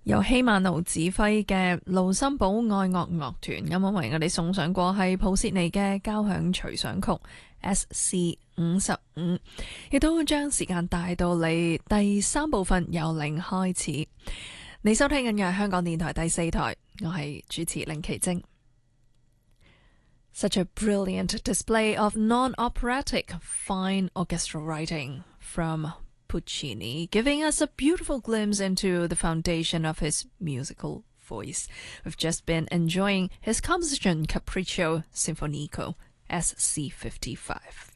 由希曼奴指揮嘅盧森堡愛樂樂團啱啱為我哋送上過係普切尼嘅交響隨想曲 SC55，亦都將時間帶到嚟第三部分由零開始。你收聽緊嘅係香港電台第四台，我係主持令奇晶。Such a brilliant display of non-operatic fine orchestral writing from Puccini, giving us a beautiful glimpse into the foundation of his musical voice. We've just been enjoying his composition Capriccio Sinfonico SC55.